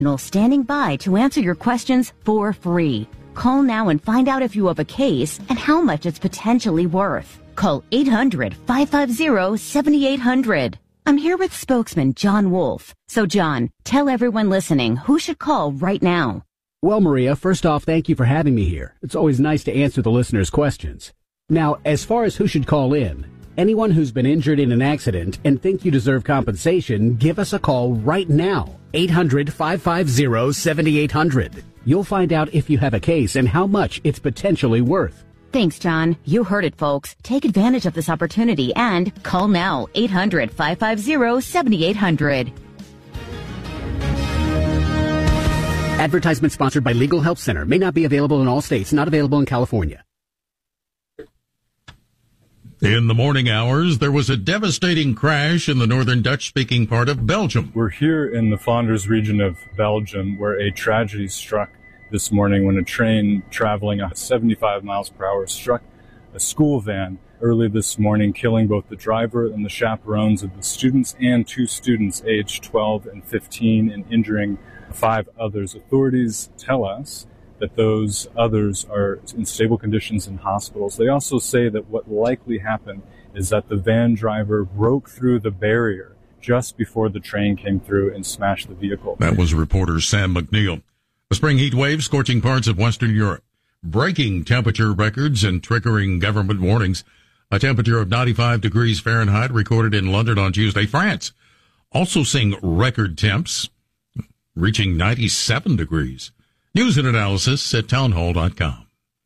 standing by to answer your questions for free. Call now and find out if you have a case and how much it's potentially worth. Call 800-550-7800. I'm here with spokesman John Wolf. So, John, tell everyone listening who should call right now. Well, Maria, first off, thank you for having me here. It's always nice to answer the listeners' questions. Now, as far as who should call in, anyone who's been injured in an accident and think you deserve compensation, give us a call right now. 800-550-7800. You'll find out if you have a case and how much it's potentially worth. Thanks, John. You heard it, folks. Take advantage of this opportunity and call now. 800-550-7800. Advertisement sponsored by Legal Help Center. May not be available in all states. Not available in California. In the morning hours, there was a devastating crash in the northern Dutch-speaking part of Belgium. We're here in the Flanders region of Belgium where a tragedy struck this morning when a train traveling at 75 miles per hour struck a school van early this morning, killing both the driver and the chaperones of the students and 2 students aged 12 and 15 and injuring 5 others. Authorities tell us that those others are in stable conditions in hospitals. They also say that what likely happened is that the van driver broke through the barrier just before the train came through and smashed the vehicle. That was reporter Sam McNeil. A spring heat wave scorching parts of Western Europe, breaking temperature records and triggering government warnings. A temperature of 95 degrees Fahrenheit recorded in London on Tuesday. France also seeing record temps, reaching 97 degrees. News and analysis at townhall.com.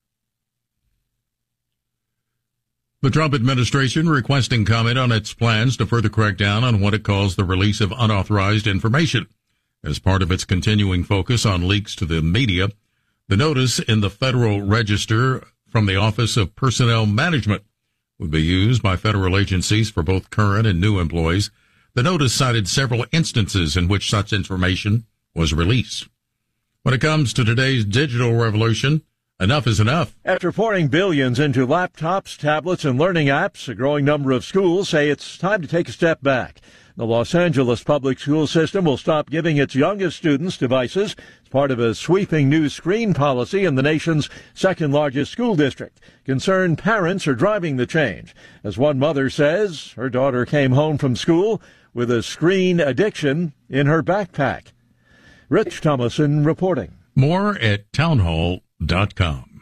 The Trump administration requesting comment on its plans to further crack down on what it calls the release of unauthorized information. As part of its continuing focus on leaks to the media, the notice in the Federal Register from the Office of Personnel Management would be used by federal agencies for both current and new employees. The notice cited several instances in which such information was released. When it comes to today's digital revolution, enough is enough. After pouring billions into laptops, tablets, and learning apps, a growing number of schools say it's time to take a step back. The Los Angeles public school system will stop giving its youngest students devices as part of a sweeping new screen policy in the nation's second-largest school district. Concerned parents are driving the change. As one mother says, her daughter came home from school with a screen addiction in her backpack. Rich Thomason reporting. More at townhall.com.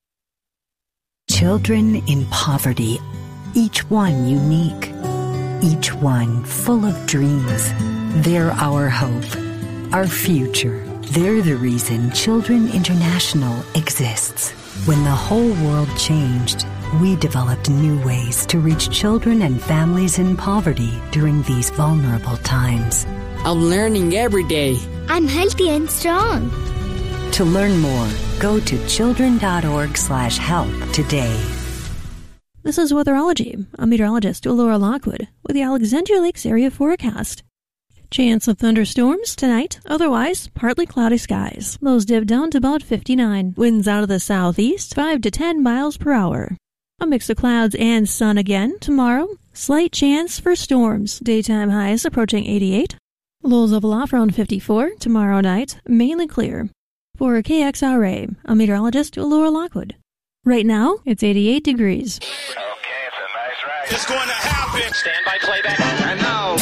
Children in poverty, each one unique, each one full of dreams. They're our hope, our future. They're the reason Children International exists. When the whole world changed, we developed new ways to reach children and families in poverty during these vulnerable times. I'm learning every day. I'm healthy and strong. To learn more, go to children.org/help today. This is Weatherology. I'm meteorologist Laura Lockwood with the Alexandria Lakes area forecast. Chance of thunderstorms tonight, otherwise partly cloudy skies. Lows dip down to about 59. Winds out of the southeast, 5 to 10 miles per hour. A mix of clouds and sun again tomorrow. Slight chance for storms. Daytime highs approaching 88. Lows level off around 54. Tomorrow night, mainly clear. For KXRA, I'm meteorologist Laura Lockwood. Right now, it's 88 degrees. Okay, it's a nice ride. It's going to happen. Stand by playback. And now,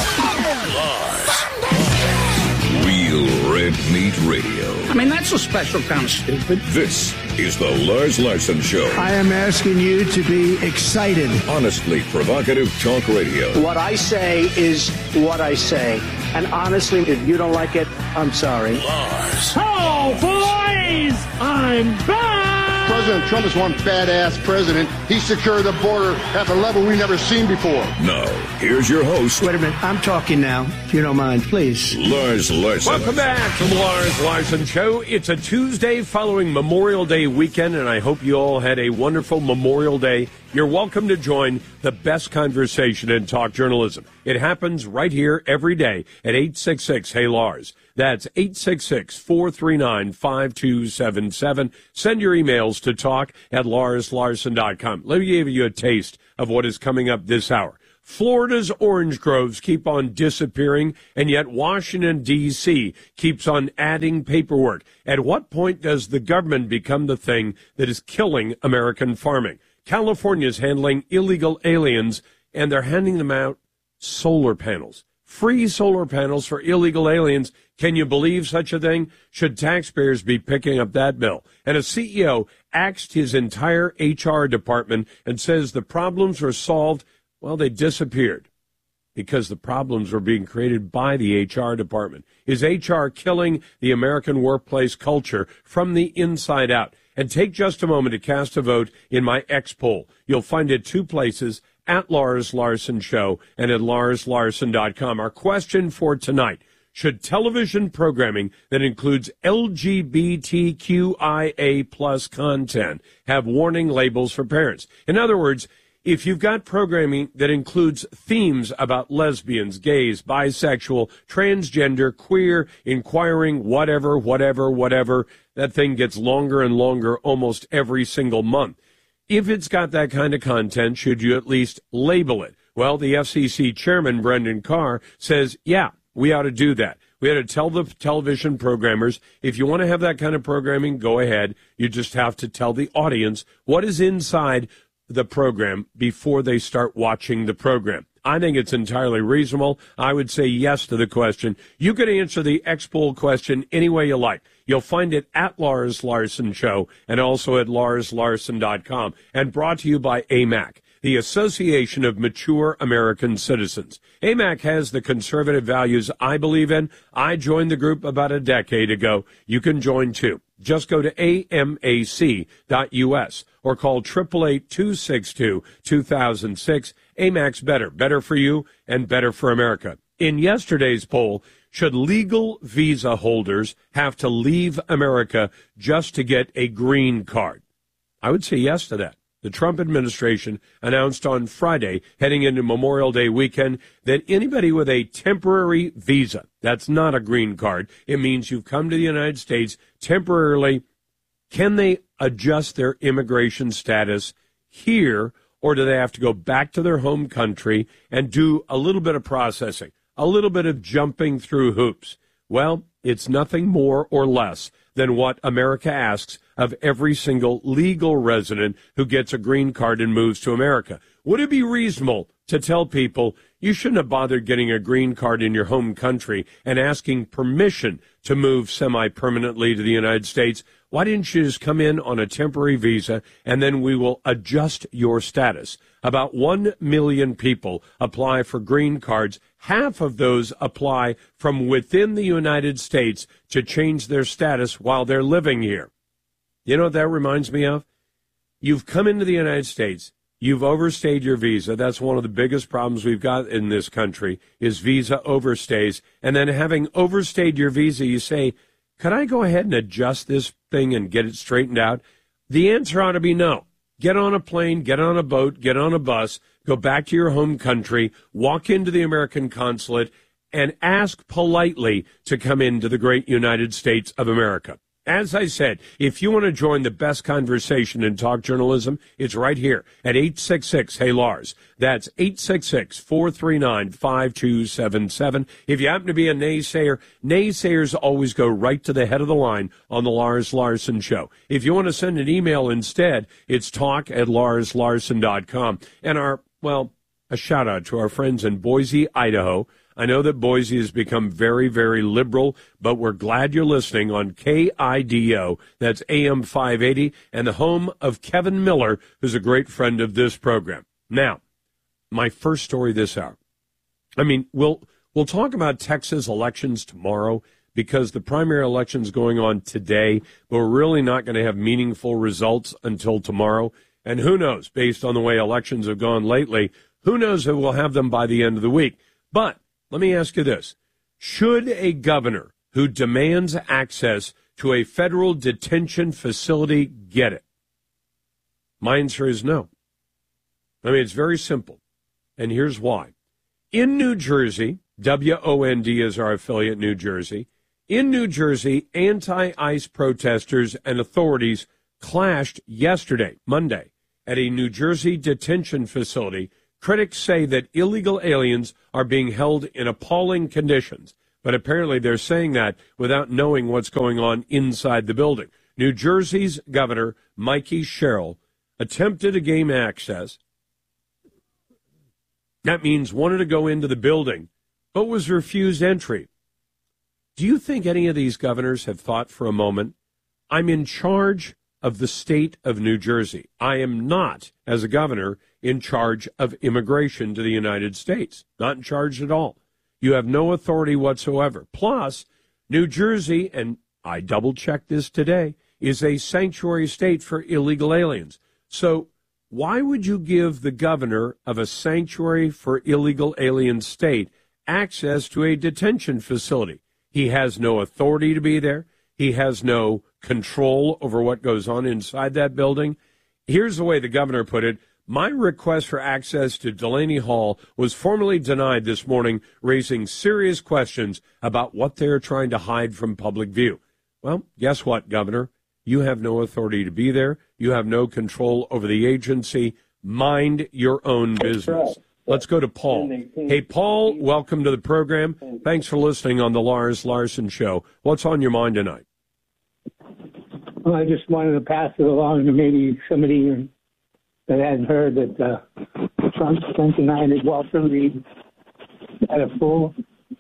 Lars. Real Red Meat Radio. I mean, that's a special kind of stupid. This is the Lars Larson Show. I am asking you to be excited. Honestly provocative talk radio. What I say is what I say. And honestly, if you don't like it, I'm sorry. Lars. Oh, boys! I'm back! President Trump is one badass president. He secured the border at a level we've never seen before. Now, here's your host. Wait a minute. I'm talking now, if you don't mind, please. Lars Larson. Welcome back to the Lars Larson Show. It's a Tuesday following Memorial Day weekend, and I hope you all had a wonderful Memorial Day. You're welcome to join the best conversation in talk journalism. It happens right here every day at 866-HEY-LARS. That's 866-439-5277. Send your emails to talk@LarsLarson.com. Let me give you a taste of what is coming up this hour. Florida's orange groves keep on disappearing, and yet Washington, D.C. keeps on adding paperwork. At what point does the government become the thing that is killing American farming? California's handling illegal aliens, and they're handing them out solar panels. Free solar panels for illegal aliens. Can you believe such a thing? Should taxpayers be picking up that bill? And a CEO axed his entire HR department and says the problems were solved. Well, they disappeared because the problems were being created by the HR department. Is HR killing the American workplace culture from the inside out? And take just a moment to cast a vote in my X poll. You'll find it two places, at Lars Larson Show and at LarsLarson.com. Our question for tonight: should television programming that includes LGBTQIA plus content have warning labels for parents? In other words, if you've got programming that includes themes about lesbians, gays, bisexual, transgender, queer, inquiring, whatever, that thing gets longer and longer almost every single month. If it's got that kind of content, should you at least label it? Well, the FCC chairman, Brendan Carr, says, yeah, we ought to do that. We ought to tell the television programmers, if you want to have that kind of programming, go ahead. You just have to tell the audience what is inside the program before they start watching the program. I think it's entirely reasonable. I would say yes to the question. You can answer the X poll question any way you like. You'll find it at Lars Larson Show and also at LarsLarson.com, and brought to you by AMAC, the Association of Mature American Citizens. AMAC has the conservative values I believe in. I joined the group about a decade ago. You can join too. Just go to amac.us or call 888-262-2006. AMAC's better for you and better for America. In yesterday's poll, should legal visa holders have to leave America just to get a green card? I would say yes to that. The Trump administration announced on Friday, heading into Memorial Day weekend, that anybody with a temporary visa, that's not a green card, it means you've come to the United States temporarily, can they adjust their immigration status here, or do they have to go back to their home country and do a little bit of processing, a little bit of jumping through hoops? Well, it's nothing more or less than what America asks of every single legal resident who gets a green card and moves to America. Would it be reasonable to tell people you shouldn't have bothered getting a green card in your home country and asking permission to move semi-permanently to the United States? Why didn't you just come in on a temporary visa and then we will adjust your status? About 1 million people apply for green cards. Half of those apply from within the United States to change their status while they're living here. You know what that reminds me of? You've come into the United States. You've overstayed your visa. That's one of the biggest problems we've got in this country is visa overstays. And then having overstayed your visa, you say, could I go ahead and adjust this thing and get it straightened out? The answer ought to be no. Get on a plane, get on a boat, get on a bus, go back to your home country, walk into the American consulate, and ask politely to come into the great United States of America. As I said, if you want to join the best conversation in talk journalism, it's right here at 866-HEY-LARS. That's 866-439-5277. If you happen to be a naysayer, naysayers always go right to the head of the line on the Lars Larson Show. If you want to send an email instead, it's talk@LarsLarson.com. And a shout-out to our friends in Boise, Idaho. I know that Boise has become very, very liberal, but we're glad you're listening on KIDO. That's AM 580 and the home of Kevin Miller, who's a great friend of this program. Now, my first story this hour. We'll talk about Texas elections tomorrow because the primary election's going on today, but we're really not going to have meaningful results until tomorrow. And who knows, based on the way elections have gone lately, who knows if we'll have them by the end of the week. But let me ask you this. Should a governor who demands access to a federal detention facility get it? My answer is no. It's very simple, and here's why. In New Jersey, WOND is our affiliate, New Jersey. In New Jersey, anti-ICE protesters and authorities clashed yesterday, Monday, at a New Jersey detention facility Critics say that illegal aliens are being held in appalling conditions, but apparently they're saying that without knowing what's going on inside the building. New Jersey's Governor Mikey Sherrill attempted to gain access. That means wanted to go into the building, but was refused entry. Do you think any of these governors have thought for a moment, I'm in charge of the state of New Jersey. I am not, as a governor, in charge of immigration to the United States. Not in charge at all. You have no authority whatsoever. Plus, New Jersey, and I double-checked this today, is a sanctuary state for illegal aliens. So why would you give the governor of a sanctuary for illegal alien state access to a detention facility? He has no authority to be there. He has no control over what goes on inside that building. Here's the way the governor put it. My request for access to Delaney Hall was formally denied this morning, raising serious questions about what they're trying to hide from public view. Well, guess what, Governor? You have no authority to be there. You have no control over the agency. Mind your own business. Let's go to Paul. Hey, Paul, welcome to the program. Thanks for listening on the Lars Larson Show. What's on your mind tonight? Well, I just wanted to pass it along to maybe somebody that hadn't heard that Trump spent the night at Walter Reed at a full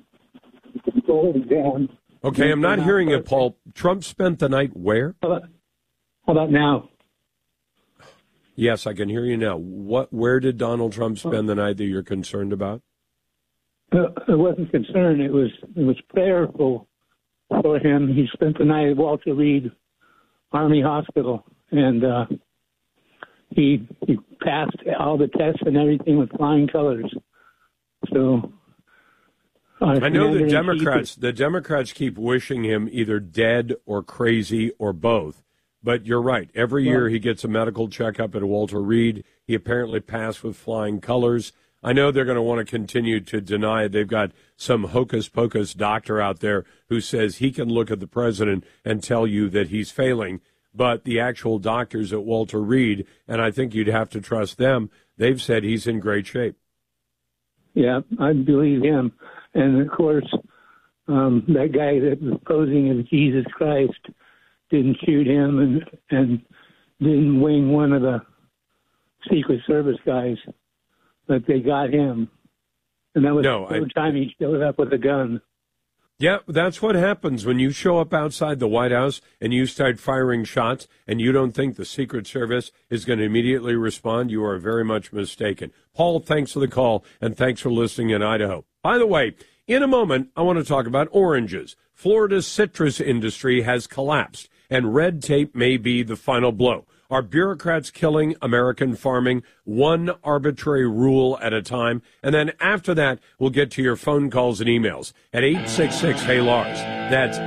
exam. Okay, I'm not hearing it, Paul. Trump spent the night where? How about now? Yes, I can hear you now. Where did Donald Trump spend the night that you're concerned about? It wasn't concerned. It was prayerful for him. He spent the night at Walter Reed Army Hospital, and he passed all the tests and everything with flying colors. So I know the Democrats keep wishing him either dead or crazy or both. But you're right. Every year he gets a medical checkup at Walter Reed. He apparently passed with flying colors. I know they're going to want to continue to deny it. They've got some hocus-pocus doctor out there who says he can look at the president and tell you that he's failing. But the actual doctors at Walter Reed, and I think you'd have to trust them, they've said he's in great shape. Yeah, I believe him. And, of course, that guy that was posing as Jesus Christ didn't shoot him and didn't wing one of the Secret Service guys, but they got him. And that was the third time he showed up with a gun. Yeah, that's what happens when you show up outside the White House and you start firing shots and you don't think the Secret Service is going to immediately respond. You are very much mistaken. Paul, thanks for the call, and thanks for listening in Idaho. By the way, in a moment, I want to talk about oranges. Florida's citrus industry has collapsed, and red tape may be the final blow. Are bureaucrats killing American farming one arbitrary rule at a time? And then after that, we'll get to your phone calls and emails at 866-HEY-LARS. That's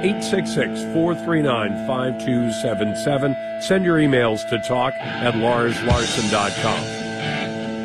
866-439-5277. Send your emails to talk@LarsLarson.com.